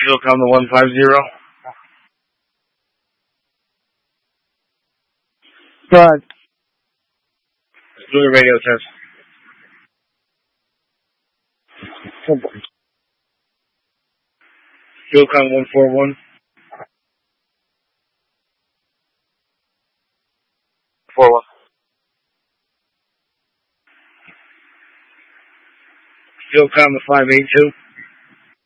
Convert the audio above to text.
Philcom the 150. Go ahead. Do a radio test. Philcom 141. 41. Philcom the 582.